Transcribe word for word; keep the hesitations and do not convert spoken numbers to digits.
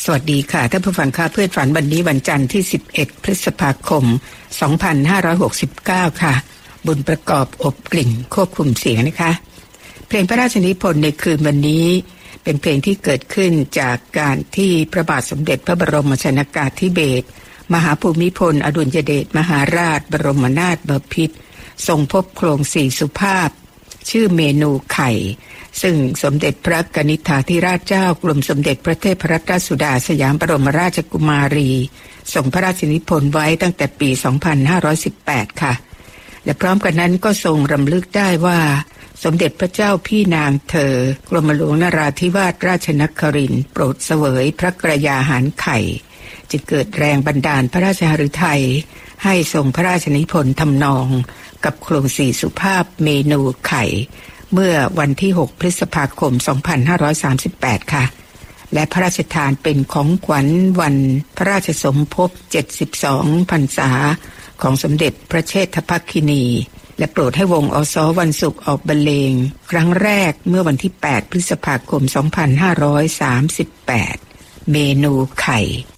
สวัสดีค่ะท่านผู้ฟังค่ะเพื่อนฝันวันนี้วันจันทร์ที่สิบเอ็ดพฤษภาคมสองพันห้าร้อยหกสิบเก้าค่ะบุญประกอบอบกลิ่นควบคุมเสียงนะคะเพลงพระราชนิพนธ์ในคืนวันนี้เป็นเพลงที่เกิดขึ้นจากการที่พระบาทสมเด็จพระบรมชนกาธิเบศรมหาภูมิพลอดุลยเดชมหาราชบรมนาถบพิตรทรงพบโครงสี่สุภาพชื่อเมนูไข่ซึ่งสมเด็จพระกนิษฐาธิราชเจ้ากรมสมเด็จพระเทพรัตนราชสุดาสยามบรมราชกุมารีส่งพระราชนิพนธ์ไว้ตั้งแต่ปีสองพันห้าร้อยสิบแปดค่ะและพร้อมกันนั้นก็ทรงรำลึกได้ว่าสมเด็จพระเจ้าพี่นางเธอกรมหลวงนราธิวาสราชนครินทร์โปรดเสวยพระกรยาหารไข่จึงเกิดแรงบันดาลพระราชหฤทัยให้ทรงพระราชนิพนธ์ทำนองกับโครงสี่สุภาพเมนูไข่เมื่อวันที่หกพฤษภาคมสองพันห้าร้อยสามสิบแปดค่ะและพระราชทานเป็นของขวัญวันพระราชสมภพเจ็ดสิบสองพรรษาของสมเด็จพระเชษฐภคินีและโปรดให้วงอสวันศุกร์ออกบรรเลงครั้งแรกเมื่อวันที่แปดพฤษภาคมสองพันห้าร้อยสามสิบแปดเมนูไข่